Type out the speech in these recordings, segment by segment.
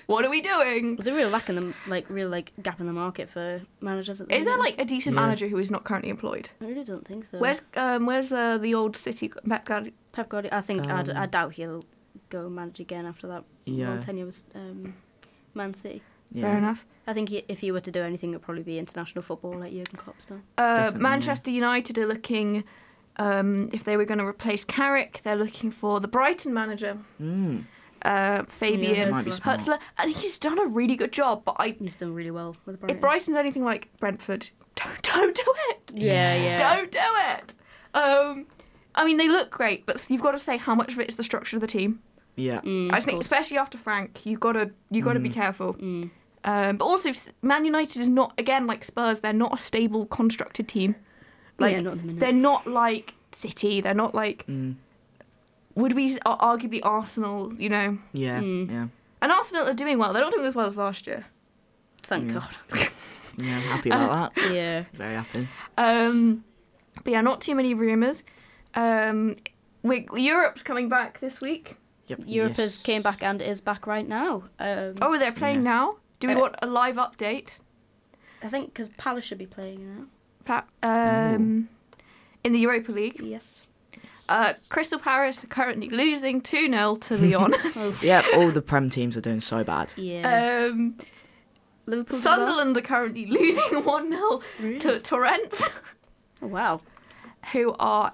What are we doing? There's a real lack in them, real gap in the market for managers at the Is there moment. a decent manager who is not currently employed? I really don't think so. Where's the old City Pep Guardiola? Pep Guardiola? I think I doubt he'll go manage again after that long tenure with Man City. Yeah. Fair enough. I think if he were to do anything, it'd probably be international football like Jurgen Klopp's done. Manchester United are looking, if they were going to replace Carrick, they're looking for the Brighton manager, Fabian Hurtzler, and he's done a really good job. But he's done really well with Brighton. If Brighton's anything like Brentford, don't do it. Yeah. Don't do it. I mean, they look great, but you've got to say how much of it is the structure of the team. Yeah. I just think, especially after Frank, you've got to be careful. But also, Man United is not, again, like Spurs, they're not a stable, constructed team. Not at the minute. They're not like City. They're not like, would be arguably Arsenal, you know? Yeah. And Arsenal are doing well. They're not doing as well as last year. Thank God. Yeah, I'm happy about that. Yeah. Very happy. But yeah, not too many rumours. Europe's coming back this week. Yep. Europe has came back and is back right now. They're playing now? Do we want a live update? I think because Palace should be playing now. In the Europa League? Yes. Crystal Palace are currently losing 2-0 to Lyon. Yeah, all the Prem teams are doing so bad. Yeah. Liverpool Sunderland are currently losing 1-0 to Torrens. Oh, wow. Who are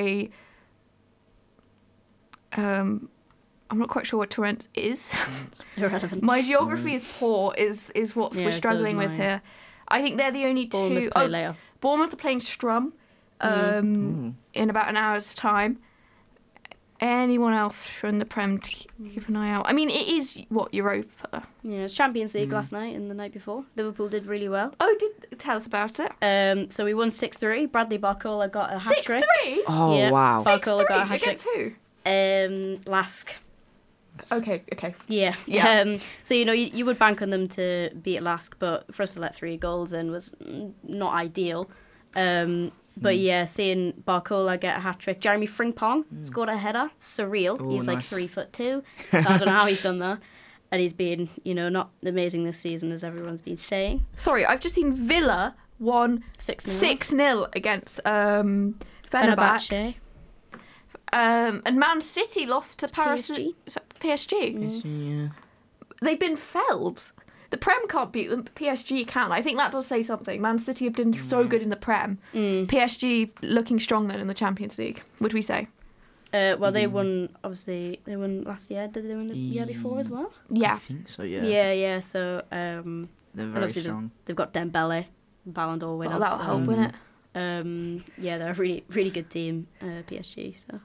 I'm not quite sure what Torrens is. Irrelevant. My geography is poor, is what we're struggling with here. I think they're the only Bournemouth two. Play later. Bournemouth are playing Strum in about an hour's time. Anyone else from the Prem to keep an eye out? I mean, it is, Europa? Yeah, it's Champions League last night and the night before. Liverpool did really well. Oh, tell us about it. So we won 6-3. Bradley Barcola got a hat-trick. 6-3? Oh, yeah, wow. Barcola got a hat-trick. Against who? Lask. Okay. Yeah. So, you would bank on them to beat Lask, but for us to let 3 goals in was not ideal. But yeah, seeing Barcola get a hat-trick. Jeremy Frimpong scored a header. Surreal. Ooh, He's nice. 3'2". I don't know how he's done that. And he's been, not amazing this season, as everyone's been saying. Sorry, I've just seen Villa won 6-0 against Fenerbahce. Fenerbahce. And Man City lost to PSG. Yeah. They've been felled. The Prem can't beat them, but PSG can. I think that does say something. Man City have been so good in the Prem. PSG looking strong then in the Champions League, would we say? Well, they won, obviously, last year. Did they win the year before as well? Yeah. I think so, yeah. Yeah. So, They're very strong. They've got Dembele, Ballon d'Or winner. Well, that'll help, won't it? Yeah, they're a really, really good team, PSG. So.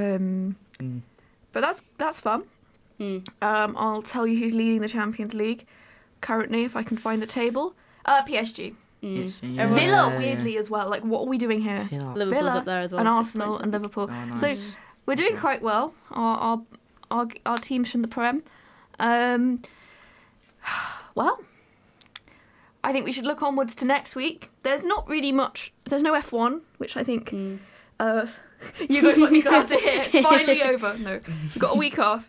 But that's fun. I'll tell you who's leading the Champions League currently, if I can find the table. PSG. Yes, Villa, weirdly, as well. Like, what are we doing here? Liverpool's Villa up there as well. and Arsenal and Liverpool. Oh, nice. So we're doing quite well. Our teams from the Prem. Well, I think we should look onwards to next week. There's not really much. There's no F1, which I think you guys might be glad to hear. It's finally over. No, we've got a week off.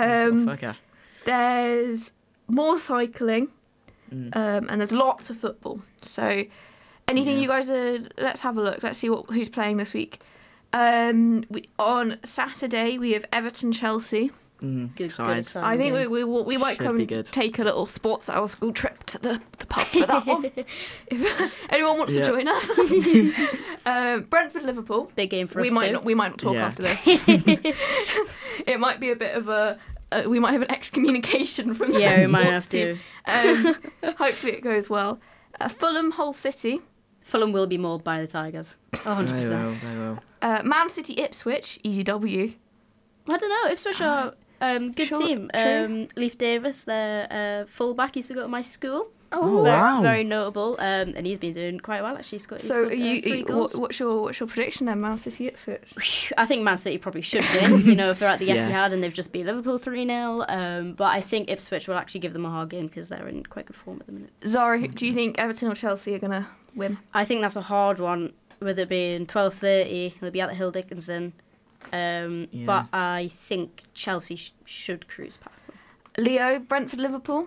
There's more cycling, and there's lots of football. So anything you guys are, let's have a look. Let's see who's playing this week. On Saturday we have Everton Chelsea. Good I think we might come take a little sports hour school trip to the pub for that one. If anyone wants to join us. Brentford Liverpool. Big game for us. We might not talk after this. It might be a bit of a. We might have an excommunication from the we might have team. Hopefully it goes well. Fulham, Hull City. Fulham will be mauled by the Tigers. 100%. They will. Man City, Ipswich, easy W. I don't know. Ipswich are good team. Leif Davis, their fullback, used to go to my school. Oh, wow. Very notable. And he's been doing quite well, actually. So, what's your prediction then, Man City, Ipswich? I think Man City probably should win, if they're at the Etihad and they've just beat Liverpool 3-0. But I think Ipswich will actually give them a hard game because they're in quite good form at the minute. Zara, do you think Everton or Chelsea are going to win? I think that's a hard one, with it being 12:30. They'll be at the Hill Dickinson. But I think Chelsea should cruise past them. Leo, Brentford, Liverpool?